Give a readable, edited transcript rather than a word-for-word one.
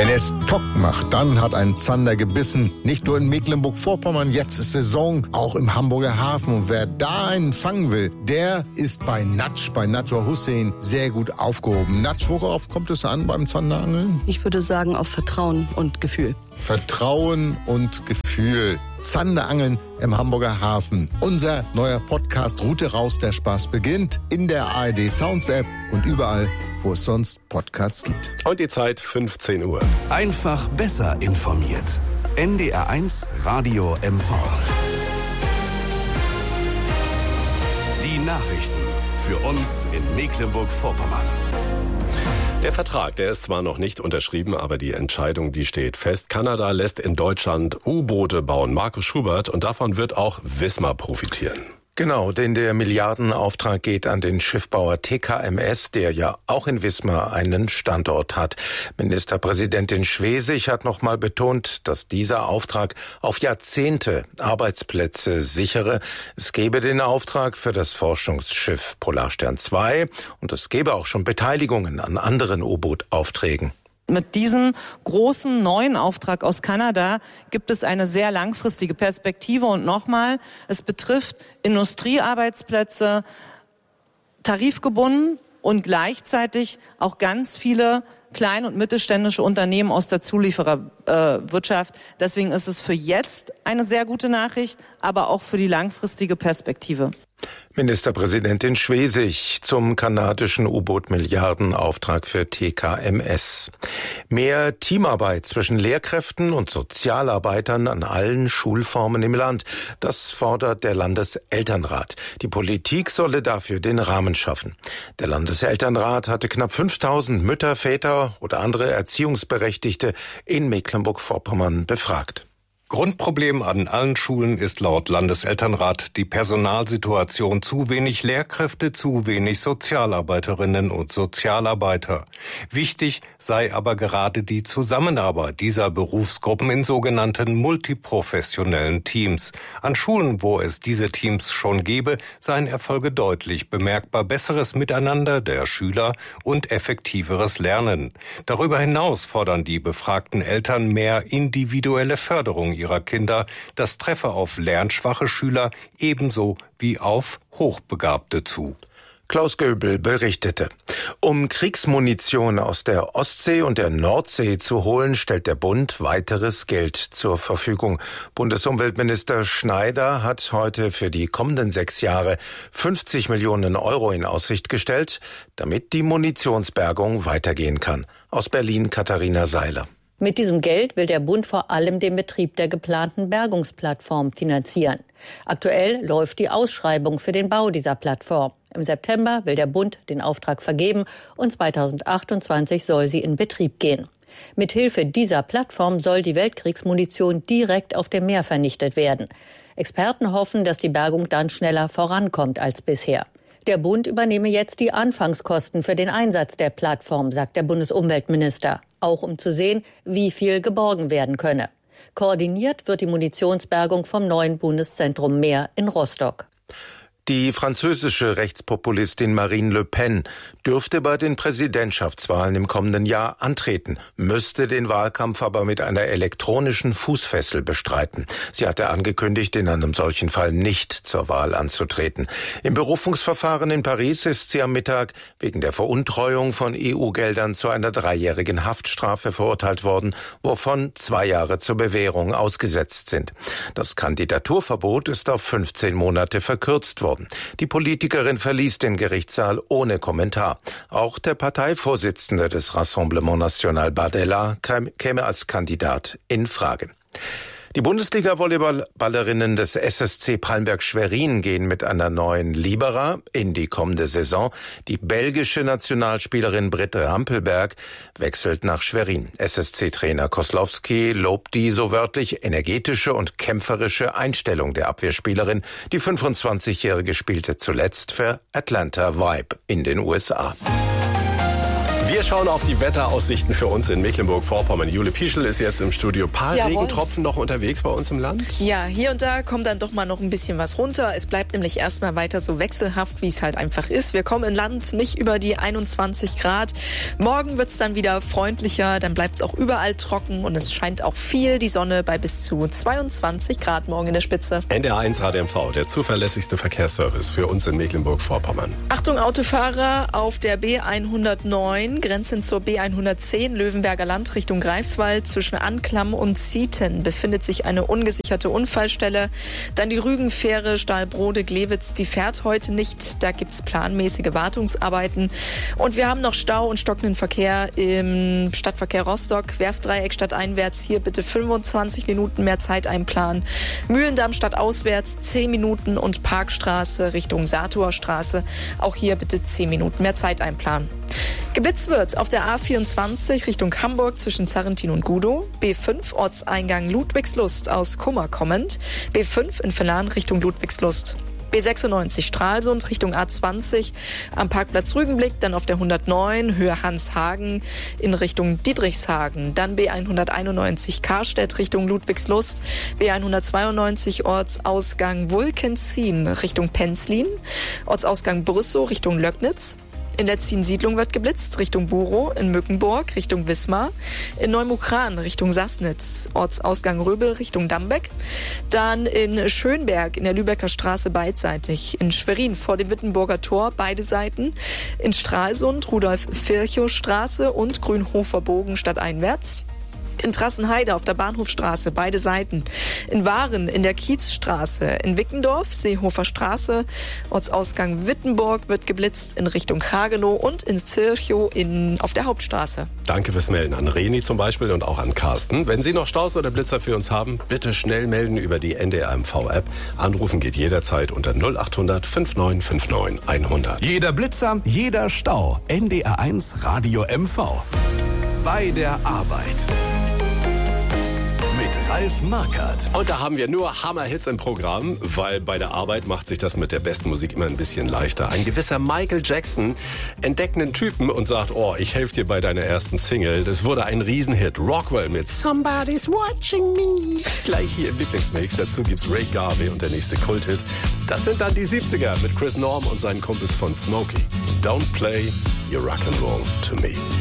Wenn es Tock macht, dann hat ein Zander gebissen. Nicht nur in Mecklenburg-Vorpommern, jetzt ist Saison, auch im Hamburger Hafen. Und wer da einen fangen will, der ist bei Natsch, bei Nadja Hussein, sehr gut aufgehoben. Natsch, worauf kommt es an beim Zanderangeln? Ich würde sagen auf Vertrauen und Gefühl. Vertrauen und Gefühl. Zanderangeln im Hamburger Hafen. Unser neuer Podcast Route raus, der Spaß beginnt in der ARD Sounds App und überall, wo es sonst Podcasts gibt. Und die Zeit 15 Uhr. Einfach besser informiert. NDR1 Radio MV. Die Nachrichten für uns in Mecklenburg-Vorpommern. Der Vertrag, der ist zwar noch nicht unterschrieben, aber die Entscheidung, die steht fest. Kanada lässt in Deutschland U-Boote bauen. Markus Schubert, und davon wird auch Wismar profitieren. Genau, denn der Milliardenauftrag geht an den Schiffbauer TKMS, der ja auch in Wismar einen Standort hat. Ministerpräsidentin Schwesig hat nochmal betont, dass dieser Auftrag auf Jahrzehnte Arbeitsplätze sichere. Es gebe den Auftrag für das Forschungsschiff Polarstern II und es gebe auch schon Beteiligungen an anderen U-Boot-Aufträgen. Mit diesem großen neuen Auftrag aus Kanada gibt es eine sehr langfristige Perspektive. Und nochmal, es betrifft Industriearbeitsplätze, tarifgebunden und gleichzeitig auch ganz viele kleine und mittelständische Unternehmen aus der Zuliefererwirtschaft. Deswegen ist es für jetzt eine sehr gute Nachricht, aber auch für die langfristige Perspektive. Ministerpräsidentin Schwesig zum kanadischen U-Boot-Milliardenauftrag für TKMS. Mehr Teamarbeit zwischen Lehrkräften und Sozialarbeitern an allen Schulformen im Land. Das fordert der Landeselternrat. Die Politik solle dafür den Rahmen schaffen. Der Landeselternrat hatte knapp 5000 Mütter, Väter oder andere Erziehungsberechtigte in Mecklenburg-Vorpommern befragt. Grundproblem an allen Schulen ist laut Landeselternrat die Personalsituation: zu wenig Lehrkräfte, zu wenig Sozialarbeiterinnen und Sozialarbeiter. Wichtig sei aber gerade die Zusammenarbeit dieser Berufsgruppen in sogenannten multiprofessionellen Teams. An Schulen, wo es diese Teams schon gebe, seien Erfolge deutlich bemerkbar: besseres Miteinander der Schüler und effektiveres Lernen. Darüber hinaus fordern die befragten Eltern mehr individuelle Förderung ihrer Kinder. Das treffe auf lernschwache Schüler ebenso wie auf Hochbegabte zu. Klaus Göbel berichtete. Um Kriegsmunition aus der Ostsee und der Nordsee zu holen, stellt der Bund weiteres Geld zur Verfügung. Bundesumweltminister Schneider hat heute für die kommenden 6 Jahre 50 Millionen Euro in Aussicht gestellt, damit die Munitionsbergung weitergehen kann. Aus Berlin Katharina Seiler. Mit diesem Geld will der Bund vor allem den Betrieb der geplanten Bergungsplattform finanzieren. Aktuell läuft die Ausschreibung für den Bau dieser Plattform. Im September will der Bund den Auftrag vergeben und 2028 soll sie in Betrieb gehen. Mithilfe dieser Plattform soll die Weltkriegsmunition direkt auf dem Meer vernichtet werden. Experten hoffen, dass die Bergung dann schneller vorankommt als bisher. Der Bund übernehme jetzt die Anfangskosten für den Einsatz der Plattform, sagt der Bundesumweltminister. Auch um zu sehen, wie viel geborgen werden könne. Koordiniert wird die Munitionsbergung vom neuen Bundeszentrum Meer in Rostock. Die französische Rechtspopulistin Marine Le Pen dürfte bei den Präsidentschaftswahlen im kommenden Jahr antreten, müsste den Wahlkampf aber mit einer elektronischen Fußfessel bestreiten. Sie hatte angekündigt, in einem solchen Fall nicht zur Wahl anzutreten. Im Berufungsverfahren in Paris ist sie am Mittag wegen der Veruntreuung von EU-Geldern zu einer 3-jährigen Haftstrafe verurteilt worden, wovon 2 Jahre zur Bewährung ausgesetzt sind. Das Kandidaturverbot ist auf 15 Monate verkürzt worden. Die Politikerin verließ den Gerichtssaal ohne Kommentar. Auch der Parteivorsitzende des Rassemblement National Bardella käme als Kandidat in Frage. Die Bundesliga-Volleyballerinnen des SSC Palmberg-Schwerin gehen mit einer neuen Libera in die kommende Saison. Die belgische Nationalspielerin Britt Rampelberg wechselt nach Schwerin. SSC-Trainer Koslowski lobt die so wörtlich energetische und kämpferische Einstellung der Abwehrspielerin. Die 25-Jährige spielte zuletzt für Atlanta Vibe in den USA. Wir Wir schauen auf die Wetteraussichten für uns in Mecklenburg-Vorpommern. Jule Pieschel ist jetzt im Studio. Paar Regentropfen noch unterwegs bei uns im Land? Ja, hier und da kommt dann doch mal noch ein bisschen was runter. Es bleibt nämlich erstmal weiter so wechselhaft, wie es halt einfach ist. Wir kommen im Land nicht über die 21 Grad. Morgen wird es dann wieder freundlicher, dann bleibt es auch überall trocken und es scheint auch viel die Sonne bei bis zu 22 Grad morgen in der Spitze. NDR1 Radio MV, der zuverlässigste Verkehrsservice für uns in Mecklenburg-Vorpommern. Achtung Autofahrer auf der B109, grenzend zur B110, Löwenberger Land Richtung Greifswald. Zwischen Anklam und Zieten befindet sich eine ungesicherte Unfallstelle. Dann die Rügenfähre Stahlbrode-Glewitz, die fährt heute nicht. Da gibt es planmäßige Wartungsarbeiten. Und wir haben noch Stau und stockenden Verkehr im Stadtverkehr Rostock. Werftdreieck stadteinwärts, hier bitte 25 Minuten mehr Zeit einplanen. Mühlendamm stadtauswärts 10 Minuten und Parkstraße Richtung Satorstraße. Auch hier bitte 10 Minuten mehr Zeit einplanen. Geblitzt wird auf der A24 Richtung Hamburg zwischen Zarrentin und Gudow. B5 Ortseingang Ludwigslust aus Kummer kommend. B5 in Verlan Richtung Ludwigslust. B96 Stralsund Richtung A20 am Parkplatz Rügenblick, dann auf der 109 Höhe Hanshagen in Richtung Dietrichshagen, dann B191 Karstedt Richtung Ludwigslust, B192 Ortsausgang Wulkenzien Richtung Penzlin, Ortsausgang Brüssow Richtung Löcknitz. In der Ziensiedlung wird geblitzt, Richtung Burow, in Mückenburg, Richtung Wismar, in Neumukran, Richtung Sassnitz, Ortsausgang Röbel, Richtung Dambeck, dann in Schönberg, in der Lübecker Straße beidseitig, in Schwerin vor dem Wittenburger Tor, beide Seiten, in Stralsund, Rudolf-Virchow-Straße und Grünhofer Bogen stadteinwärts. In Trassenheide auf der Bahnhofstraße, beide Seiten. In Waren in der Kiezstraße. In Wickendorf, Seehofer Straße. Ortsausgang Wittenburg wird geblitzt in Richtung Hagenow und in Zirchow auf der Hauptstraße. Danke fürs Melden an Reni zum Beispiel und auch an Carsten. Wenn Sie noch Staus oder Blitzer für uns haben, bitte schnell melden über die NDR MV-App. Anrufen geht jederzeit unter 0800 5959 100. Jeder Blitzer, jeder Stau. NDR1 Radio MV. Bei der Arbeit. Ralf Markert. Und da haben wir nur Hammer-Hits im Programm, weil bei der Arbeit macht sich das mit der besten Musik immer ein bisschen leichter. Ein gewisser Michael Jackson entdeckt einen Typen und sagt, oh, ich helfe dir bei deiner ersten Single. Das wurde ein Riesenhit. Rockwell mit Somebody's Watching Me. Gleich hier im Lieblingsmix. Dazu gibt's Ray Garvey und der nächste Kulthit. Das sind dann die 70er mit Chris Norm und seinen Kumpels von Smokey. Don't play your rock and roll to me.